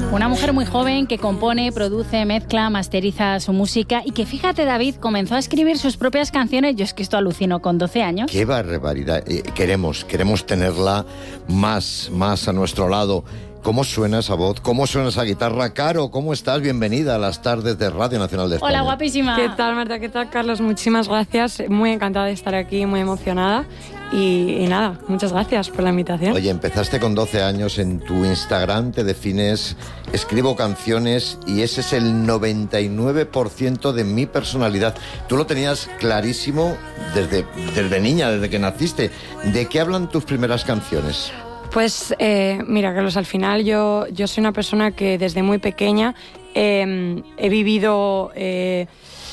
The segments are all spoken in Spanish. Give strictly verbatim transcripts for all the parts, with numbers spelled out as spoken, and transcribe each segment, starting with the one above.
Una mujer muy joven que compone, produce, mezcla, masteriza su música y que, fíjate, David, comenzó a escribir sus propias canciones. Yo es que esto alucino, con doce años. ¡Qué barbaridad! Eh, queremos, queremos tenerla más, más a nuestro lado. ¿Cómo suena esa voz? ¿Cómo suena esa guitarra? Caro, ¿cómo estás? Bienvenida a las tardes de Radio Nacional de España. Hola, guapísima. ¿Qué tal, Marta? ¿Qué tal, Carlos? Muchísimas gracias. Muy encantada de estar aquí, muy emocionada. Y, y nada, muchas gracias por la invitación. Oye, empezaste con doce años, en tu Instagram te defines, escribo canciones y ese es el noventa y nueve por ciento de mi personalidad. Tú lo tenías clarísimo desde, desde niña, desde que naciste. ¿De qué hablan tus primeras canciones? Pues eh, mira, Carlos, al final yo, yo soy una persona que desde muy pequeña eh, he vivido eh,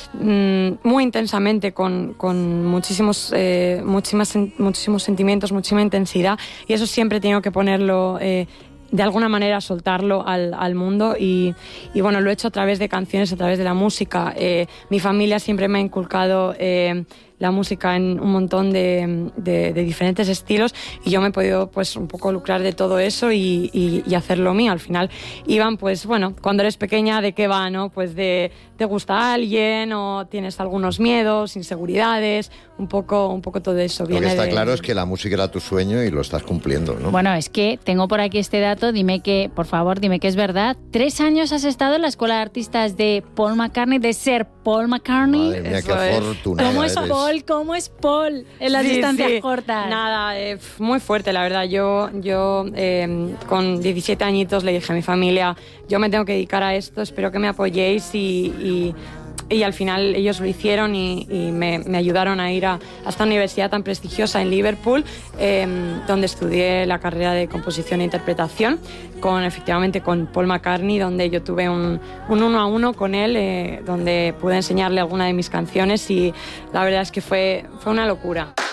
muy intensamente con, con muchísimos, eh, muchísimas, muchísimos sentimientos, muchísima intensidad, y eso siempre tengo que ponerlo, eh, de alguna manera soltarlo al, al mundo y, y bueno, lo he hecho a través de canciones, a través de la música. Eh, mi familia siempre me ha inculcado eh, la música en un montón de, de, de diferentes estilos, y yo me he podido pues un poco lucrar de todo eso y, y, y hacer lo mío. Al final iban, pues bueno, cuando eres pequeña, ¿de qué va, no? Pues de te gusta a alguien o tienes algunos miedos, inseguridades, un poco, un poco todo eso. Lo Viene que está de... claro es que la música era tu sueño y lo estás cumpliendo, ¿no? Bueno, es que tengo por aquí este dato, dime que, por favor, dime que es verdad. Tres años has estado en la Escuela de Artistas de Paul McCartney, de ser Paul McCartney. Madre mía, Eso qué es. afortunada ¿Cómo es eres. Paul? ¿Cómo es Paul en las Sí, distancias sí. cortas? Nada, eh, muy fuerte, la verdad. Yo, yo eh, con diecisiete añitos le dije a mi familia, yo me tengo que dedicar a esto, espero que me apoyéis, y, y, y al final ellos lo hicieron y, y me, me ayudaron a ir a, a esta universidad tan prestigiosa en Liverpool, eh, donde estudié la carrera de composición e interpretación, con efectivamente con Paul McCartney, donde yo tuve un, un uno a uno con él, eh, donde pude enseñarle alguna de mis canciones, y la verdad es que fue, fue una locura.